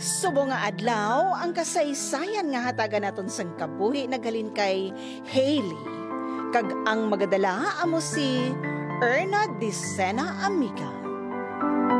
Subo nga adlaw ang kasaysayan nga hatagan naton sang kabuhi nagalin kay Hailey. Kag ang magadala amo si Erna Dicena Amiga.